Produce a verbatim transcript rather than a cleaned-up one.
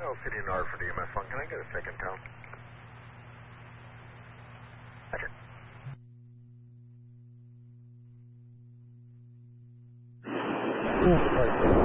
L City and R for D M S one. Can I get a second count? Roger.